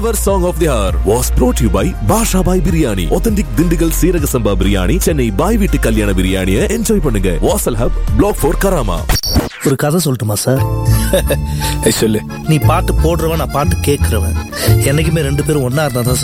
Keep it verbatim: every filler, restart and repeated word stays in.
Our song of the hour was brought to you by Basha Bhai Biryani. Authentic Dindigal Seeraga Samba Biryani. Chennai Bhai Veetu Kalyana Biryani enjoy பண்ணுங்க. Wasal Hub Block four Karama. ஒரு கதை சொல்லட்டுமா sir? சொல்லு. நீ பாட்டு போடுறவன், நான் பாட்டு கேட்கறவன், என்னைக்குமே ரெண்டு பேரும் ஒன்னா இருந்தா தான்